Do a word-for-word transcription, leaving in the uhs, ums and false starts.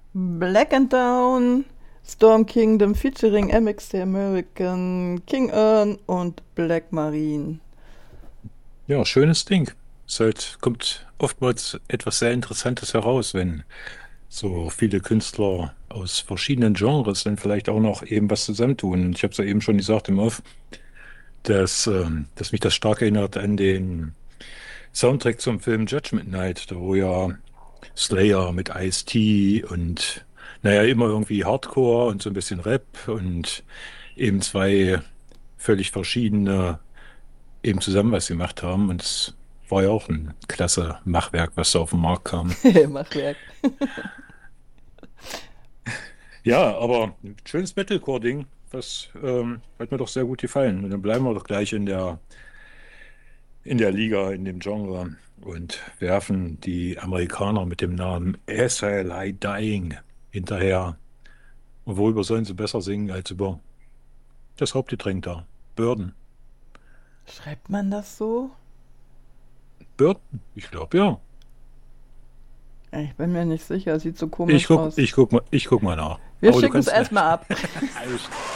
Black and Down, Storm Kingdom featuring M X The American, King Earn und Black Marine. Ja, schönes Ding. Es halt, kommt oftmals etwas sehr Interessantes heraus, wenn so viele Künstler aus verschiedenen Genres dann vielleicht auch noch eben was zusammentun. Und ich habe es ja eben schon gesagt im Off, dass, ähm, dass mich das stark erinnert an den Soundtrack zum Film Judgment Night, da wo ja Slayer mit Ice-T und naja, immer irgendwie Hardcore und so ein bisschen Rap und eben zwei völlig verschiedene eben zusammen was gemacht haben. Und es war ja auch ein klasse Machwerk, was da auf den Markt kam. Machwerk. Ja, aber ein schönes Metalcore-Ding, das ähm, hat mir doch sehr gut gefallen. Und dann bleiben wir doch gleich in der, in der Liga, in dem Genre und werfen die Amerikaner mit dem Namen As I Lie Dying hinterher. Und worüber sollen sie besser singen als über das Hauptgetränk da? Bourbon. Schreibt man das so? Bourbon? Ich glaube, ja. Ich bin mir nicht sicher, sieht so Ich komisch guck, aus. ich guck mal, ich guck mal nach. Wir Aber du schicken es kannst, erstmal ab. alles,